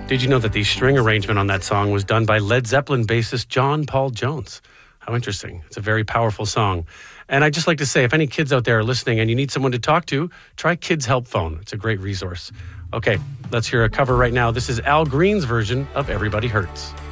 Did you know that the string arrangement on that song was done by Led Zeppelin bassist John Paul Jones? How interesting. It's a very powerful song. And I'd just like to say, if any kids out there are listening and you need someone to talk to, try Kids Help Phone. It's a great resource. Okay, let's hear a cover right now. This is Al Green's version of Everybody Hurts.